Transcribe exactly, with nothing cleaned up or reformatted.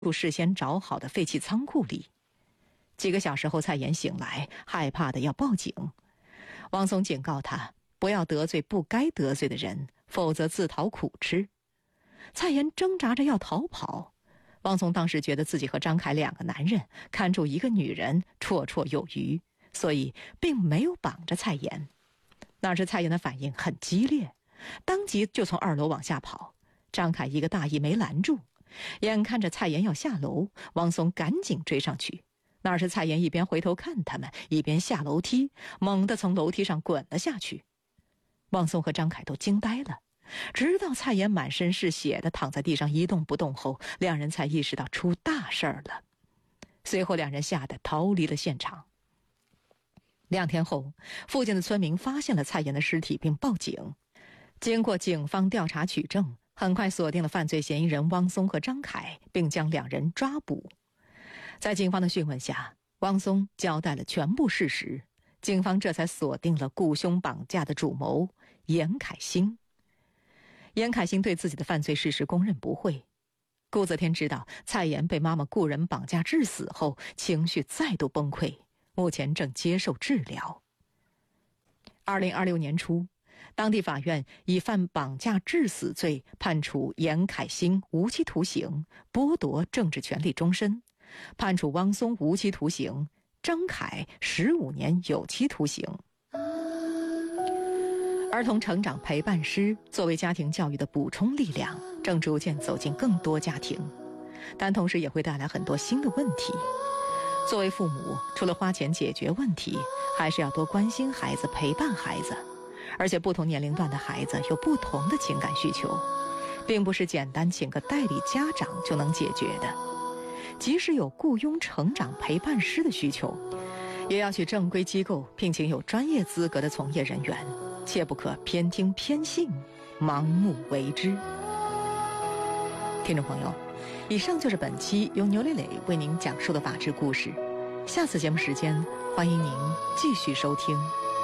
入事先找好的废弃仓库里。几个小时后，蔡妍醒来，害怕的要报警。汪松警告他不要得罪不该得罪的人，否则自讨苦吃。蔡妍挣扎着要逃跑，汪松当时觉得自己和张凯两个男人看住一个女人绰绰有余，所以并没有绑着蔡妍。那时蔡妍的反应很激烈，当即就从二楼往下跑，张凯一个大意没拦住。眼看着蔡妍要下楼，汪松赶紧追上去。那时蔡妍一边回头看他们，一边下楼梯，猛地从楼梯上滚了下去。汪松和张凯都惊呆了，直到蔡妍满身是血地躺在地上一动不动后，两人才意识到出大事儿了。随后两人吓得逃离了现场。两天后，附近的村民发现了蔡妍的尸体并报警。经过警方调查取证，很快锁定了犯罪嫌疑人汪松和张凯，并将两人抓捕。在警方的讯问下，汪松交代了全部事实，警方这才锁定了雇凶绑架的主谋严凯兴。严凯兴对自己的犯罪事实供认不讳。顾泽天知道蔡妍被妈妈雇人绑架致死后，情绪再度崩溃，目前正接受治疗。二零二六年初，当地法院以犯绑架致死罪判处严凯兴无期徒刑，剥夺政治权利终身，判处汪松无期徒刑，张凯十五年有期徒刑。儿童成长陪伴师作为家庭教育的补充力量，正逐渐走进更多家庭，但同时也会带来很多新的问题。作为父母，除了花钱解决问题，还是要多关心孩子，陪伴孩子。而且不同年龄段的孩子有不同的情感需求，并不是简单请个代理家长就能解决的。即使有雇佣成长陪伴师的需求，也要去正规机构聘请有专业资格的从业人员，切不可偏听偏信，盲目为之。听众朋友，以上就是本期由牛磊磊为您讲述的法治故事。下次节目时间，欢迎您继续收听。